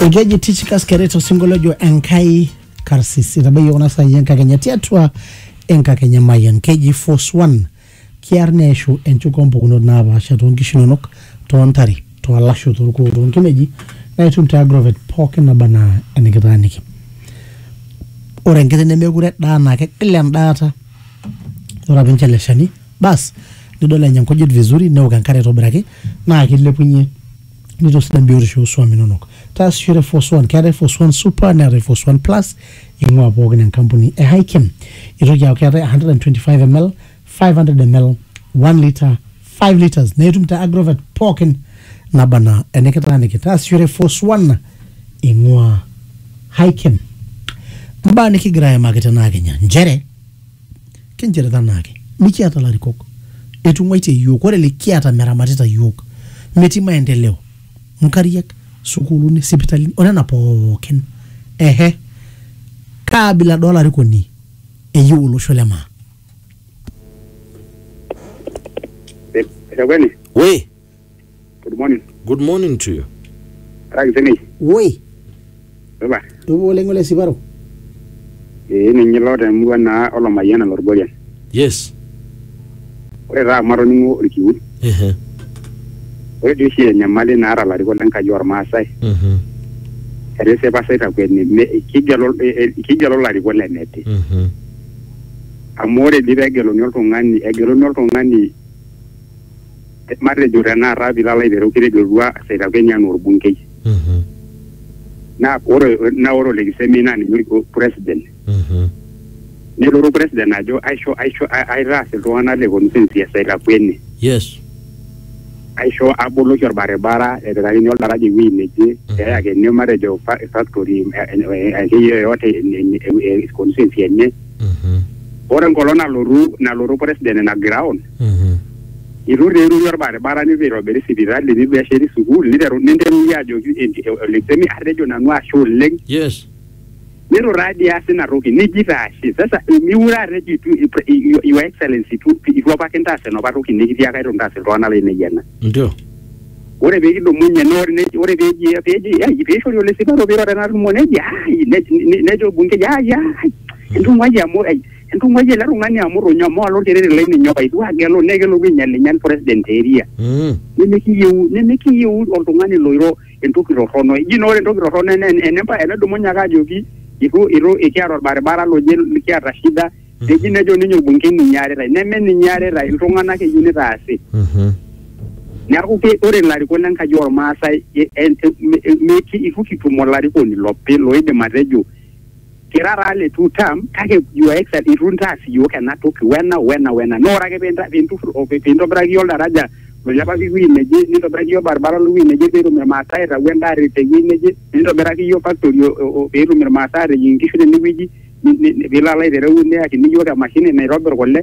Egeji Tichikas Kereto Singolojo Enkai Karsis Itabayo Nasa Yenka Kenya Tiatua Enka Kenya Mayan KG Force 1 Kiarneshu Enchukompo Kuno Nava Shatongi Shinonok Tontari to Alasho Turku Kimeji Naitum Tagrovet Pokin Nabana Enigitaniki Orengete Nemeguret Dana Kilan Data Rabinchele Shani Bas Nidola Nyankojit Vizuri Neogankare Tobraki Na Kilepunye Nito Sidambiori Show Swami Nonok Tas Shure Force 1 Kare Force 1 Super Nare Force 1 Plus Ingwa Bogan and Company A Hikem Iroja Kare 125 ml 500 ml 1 liter 5 liters Netum Ta Agrovet Pokin Nabana Eneketraniki Tas Shure Force 1 Ingwa Hikem Mbani Kigraya Mageta Nagenya Njere Kenjere Danagi Miki Atalari Kok Etumwaite Yok Wale Kiata Meramatita Yok Meti maendeleo Mkariyak Sukuluni Sipitalini Onana Poken Kabila dola riko ni Ulo sholema Wey. Good morning. Good morning to you. Wey Baba. Tubo lengole sibaro Ni nyilode mwana ola mayana lorgolian. Yes. Ore ra maro ningo rikiwu. Ore dishi nyamali na ara lariko lanka jor masai. Ere se pasai ta kweni me kijalo lariko lenete. Amore diregelo nyolto ngani mare jurana rabi la ibero kire gwa se ta kenya no bunke. Na oro le semina ni president. Ni loro president ajo I ra se roana le konsensia se ta kweni. Yes. Aisho abolo jor bara edari nyol daraji wi neje ya ke ne mare jo factory ke yote consensus ne oran kolona loro president na ground iru jor bara ni vero beri sibiral ni be sheri sukul ni dero nende ya jo le arrejo na nwa show leng. Yes. Nero radia sina roki ni jitashi sasa miura reji tu your excellency tu ifwa pakenta se no baroki ni dia kairo ndase rwana le ne yana Ndio. Ore begi do munye nori ne ore begi ya ifesho le sibaro bero na rumo ne ya ne jo bunke ya ndu mwaje la rungani amuro nyomo lo tere le ni nyoba idwa gelo ne gelo winyale nyan president area ne meki yu ontungani loiro entukiro rono ginore entukiro rono ne pa ene do munya ga jogi Iru ikiaro bara lo jel kiara shida dejine jo ninyo bunke ni nyare ra neme ni nyare ra ilungana ke yuni ra ase ne aku ke ore lari ko nan ka jor masai meki ifuki tumolari ko ni lope lo ide marejo kirara le tutam kake your excel irunta si yo kana toki wena no ra ke benta bintu bindo bragi yol daraja Wala wi neje ni to bragi yo barbara lu wi neje pero me matai ra wenda re te wi neje ni to bragi yo factory o pero me matai re yingi shire ni wiji ni bila la de ru ne akini yo ga machine na robber golle